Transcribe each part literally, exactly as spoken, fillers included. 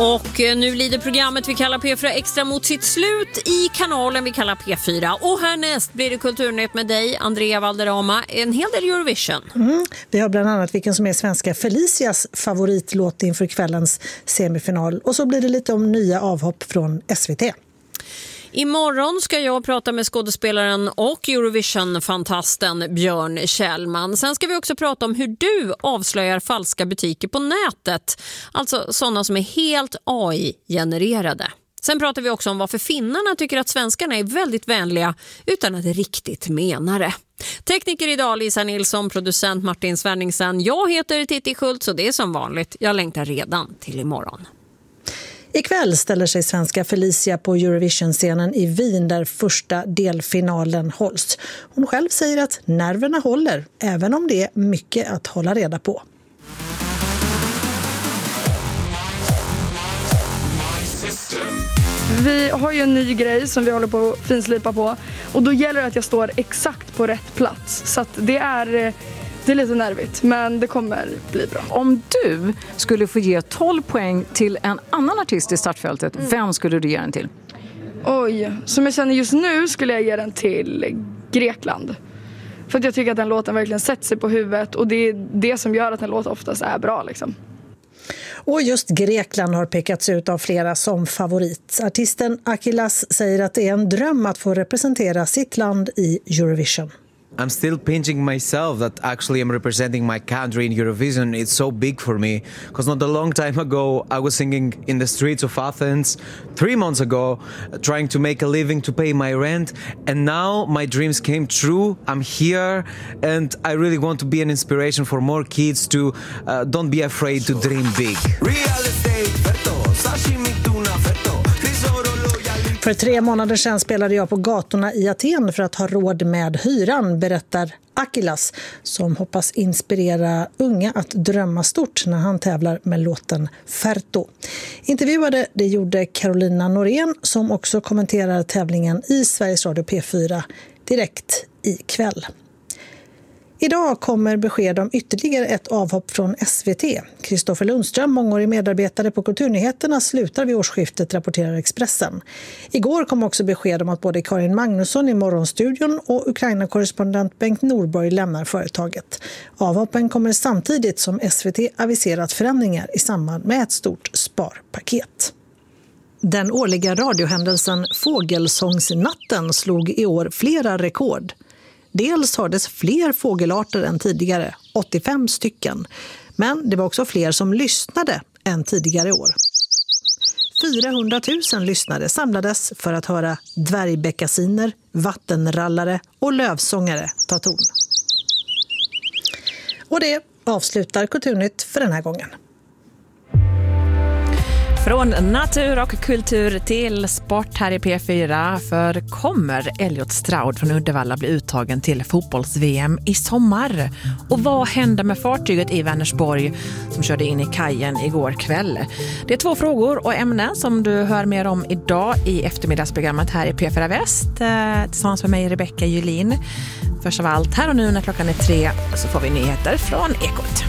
Och nu lider programmet vi kallar P fyra Extra mot sitt slut i kanalen vi kallar P fyra. Och härnäst blir det Kulturnytt med dig, Andrea Valderrama. En hel del Eurovision. Mm. Vi har bland annat vilken som är svenska Felicias favoritlåt inför kvällens semifinal. Och så blir det lite om nya avhopp från S V T. Imorgon ska jag prata med skådespelaren och Eurovision-fantasten Björn Kjellman. Sen ska vi också prata om hur du avslöjar falska butiker på nätet. Alltså sådana som är helt A I-genererade. Sen pratar vi också om varför finnarna tycker att svenskarna är väldigt vänliga utan att riktigt mena det. Tekniker idag Lisa Nilsson, producent Martin Svenningsen. Jag heter Titti Schultz och det är som vanligt. Jag längtar redan till imorgon. Ikväll ställer sig svenska Felicia på Eurovision-scenen i Wien där första delfinalen hålls. Hon själv säger att nerverna håller, även om det är mycket att hålla reda på. Vi har ju en ny grej som vi håller på att finslipa på. Och då gäller det att jag står exakt på rätt plats. Så att det är... Det är lite nervigt, men det kommer bli bra. Om du skulle få ge tolv poäng till en annan artist i startfältet, mm. vem skulle du ge den till? Oj, som jag känner just nu skulle jag ge den till Grekland. För att jag tycker att den låten verkligen sätter sig på huvudet. Och det är det som gör att den låt oftast är bra liksom. Och just Grekland har pekats ut av flera som favorit. Artisten Akilas säger att det är en dröm att få representera sitt land i Eurovision. I'm still pinching myself that actually I'm representing my country in Eurovision. It's so big for me because not a long time ago I was singing in the streets of Athens, three months ago, trying to make a living to pay my rent, and now my dreams came true. I'm here and I really want to be an inspiration for more kids to uh, don't be afraid to dream big. Real estate, verto, sashimi tuna, verto. För tre månader sedan spelade jag på gatorna i Aten för att ha råd med hyran, berättar Akilas, som hoppas inspirera unga att drömma stort när han tävlar med låten Ferto. Intervjuade det gjorde Carolina Norén, som också kommenterar tävlingen i Sveriges Radio P fyra direkt ikväll. Idag kommer besked om ytterligare ett avhopp från S V T. Kristoffer Lundström, mångårig medarbetare på Kulturnyheterna, slutar vid årsskiftet, rapporterar Expressen. Igår kom också besked om att både Karin Magnusson i Morgonstudion och Ukraina-korrespondent Bengt Norborg lämnar företaget. Avhoppen kommer samtidigt som S V T aviserat förändringar i samband med ett stort sparpaket. Den årliga radiohändelsen Fågelsångsnatten slog i år flera rekord. Dels hördes fler fågelarter än tidigare, åttiofem stycken. Men det var också fler som lyssnade än tidigare år. fyrahundratusen lyssnare samlades för att höra dvärgbäckasiner, vattenrallare och lövsångare ta ton. Och det avslutar Kulturnytt för den här gången. Från natur och kultur till sport här i P fyra, för kommer Elliot Stroud från Uddevalla bli uttagen till fotbolls-V M i sommar? Och vad händer med fartyget i Vänersborg som körde in i kajen igår kväll? Det är två frågor och ämnen som du hör mer om idag i eftermiddagsprogrammet här i P fyra Väst tillsammans med mig, Rebecka Julin. Först av allt, här och nu när klockan är tre så får vi nyheter från Ekot.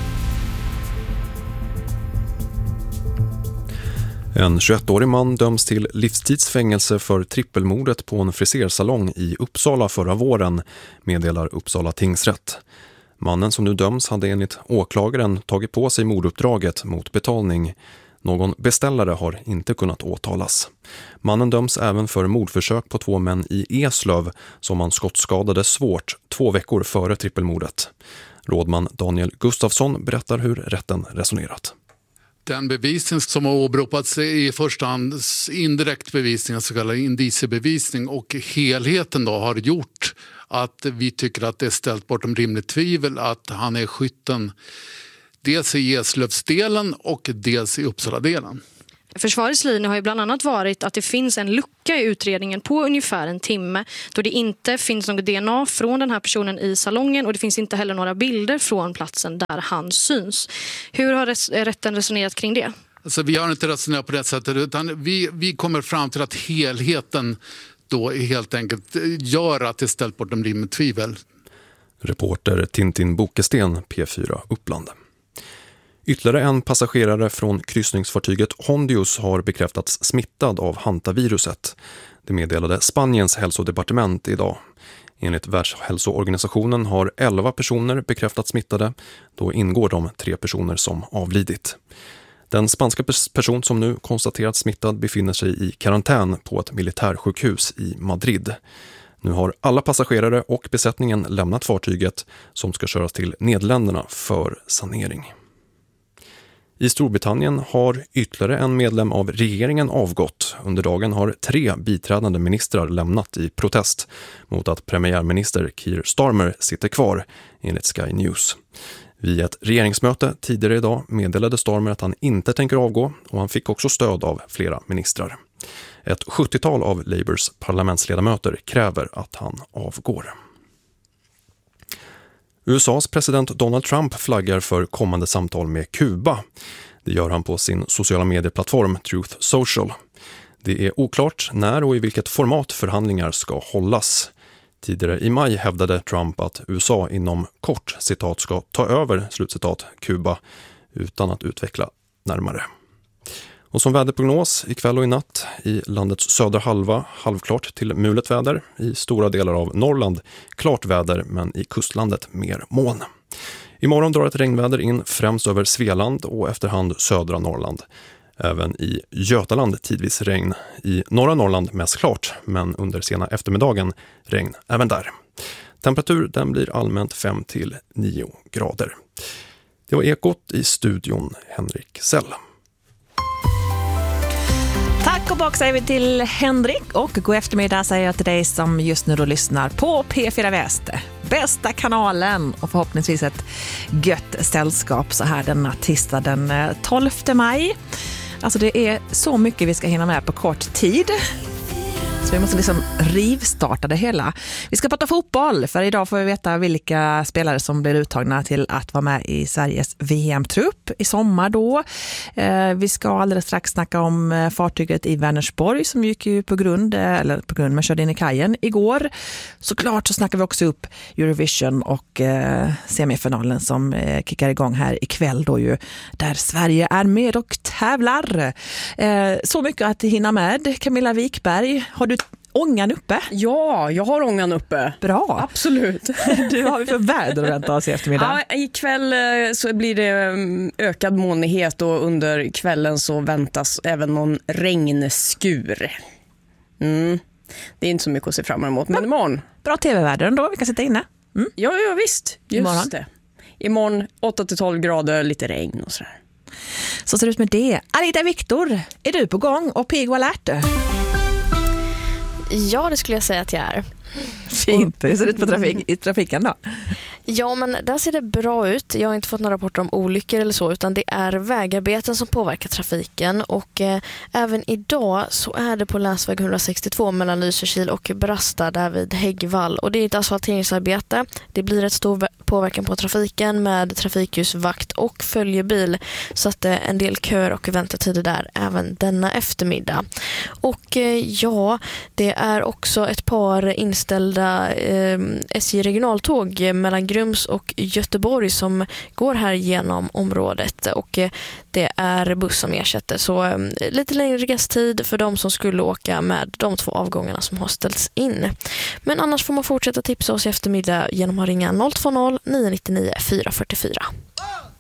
En tjugoettårig man döms till livstidsfängelse för trippelmordet på en frisersalong i Uppsala förra våren, meddelar Uppsala tingsrätt. Mannen som nu döms hade enligt åklagaren tagit på sig morduppdraget mot betalning. Någon beställare har inte kunnat åtalas. Mannen döms även för mordförsök på två män i Eslöv som han skottskadade svårt två veckor före trippelmordet. Rådman Daniel Gustafsson berättar hur rätten resonerat. Den bevisning som har åberopats är i första hand indirekt bevisning, så kallad indiciebevisning, och helheten då har gjort att vi tycker att det är ställt bortom rimligt tvivel att han är skytten dels i Eslövsdelen och dels i Uppsala-delen. Försvarets linje har ju bland annat varit att det finns en lucka i utredningen på ungefär en timme då det inte finns något D N A från den här personen i salongen och det finns inte heller några bilder från platsen där han syns. Hur har res- rätten resonerat kring det? Alltså, vi har inte resonerat på det sättet, utan vi, vi kommer fram till att helheten då helt enkelt gör att det ställt bort dem rimligt tvivel. Reporter Tintin Bokesten, P fyra Uppland. Ytterligare en passagerare från kryssningsfartyget Hondius har bekräftats smittad av hantaviruset. Det meddelade Spaniens hälsodepartement idag. Enligt Världshälsoorganisationen har elva personer bekräftats smittade. Då ingår de tre personer som avlidit. Den spanska person som nu konstaterats smittad befinner sig i karantän på ett militärsjukhus i Madrid. Nu har alla passagerare och besättningen lämnat fartyget som ska köras till Nederländerna för sanering. I Storbritannien har ytterligare en medlem av regeringen avgått. Under dagen har tre biträdande ministrar lämnat i protest mot att premiärminister Keir Starmer sitter kvar, enligt Sky News. Vid ett regeringsmöte tidigare idag meddelade Starmer att han inte tänker avgå och han fick också stöd av flera ministrar. Ett sjuttiotal av Labours parlamentsledamöter kräver att han avgår. U S A:s president Donald Trump flaggar för kommande samtal med Kuba. Det gör han på sin sociala medieplattform Truth Social. Det är oklart när och i vilket format förhandlingar ska hållas. Tidigare i maj hävdade Trump att U S A inom kort citat ska ta över slutcitat Kuba utan att utveckla närmare. Och som väderprognos ikväll och i natt i landets södra halva halvklart till mulet väder. I stora delar av Norrland klart väder men i kustlandet mer moln. Imorgon drar ett regnväder in främst över Svealand och efterhand södra Norrland. Även i Götaland tidvis regn. I norra Norrland mest klart men under sena eftermiddagen regn även där. Temperatur den blir allmänt fem till nio grader. Det var Ekot i studion Henrik Sell. Tack och bak säger vi till Henrik och god eftermiddag säger jag till dig som just nu då lyssnar på P fyra Väst. Bästa kanalen och förhoppningsvis ett gött sällskap så här denna tisdag den tolfte maj. Alltså det är så mycket vi ska hinna med på kort tid. Så vi måste liksom rivstarta det hela. Vi ska prata fotboll för idag får vi veta vilka spelare som blir uttagna till att vara med i Sveriges V M-trupp i sommar då. Eh, vi ska alldeles strax snacka om fartyget i Vänersborg som gick ju på grund, eller på grund med körde in i kajen igår. Såklart så snackar vi också upp Eurovision och eh, semifinalen som eh, kickar igång här ikväll då ju där Sverige är med och tävlar. Eh, så mycket att hinna med. Camilla Wikberg, har du ångan uppe? Ja, jag har ångan uppe. Bra. Absolut. Du har vi för väder att vänta oss i eftermiddag? Ja, ikväll så blir det ökad molnighet och under kvällen så väntas även någon regnskur. Mm. Det är inte så mycket att se fram emot, men imorgon. Bra tv-väder ändå, vi kan sitta inne. Mm. Ja, ja, visst. Just imorgon. det. Imorgon åtta till tolv grader, lite regn och sådär. Så ser det ut med det. Anita Viktor, är du på gång och pigg och alert? Ja, det skulle jag säga att jag är. Fint. Hur ser det ut på trafik, i trafiken då? Ja, men där ser det bra ut. Jag har inte fått några rapporter om olyckor eller så, utan det är vägarbeten som påverkar trafiken. Och eh, även idag så är det på länsväg etthundrasextiotvå mellan Lysekil och Brasta där vid Häggvall. Och det är ett asfalteringsarbete. Det blir ett stor påverkan på trafiken med trafikljusvakt och följebil. Så att eh, en del köer och väntetider där även denna eftermiddag. Och eh, ja, det är också ett par inställda eh, S J regionaltåg mellan Grums och Göteborg som går här genom området och det är buss som ersätter. Så lite längre resttid för de som skulle åka med de två avgångarna som har ställts in. Men annars får man fortsätta tipsa oss i eftermiddag genom att ringa noll två noll nio nio nio fyra fyra fyra.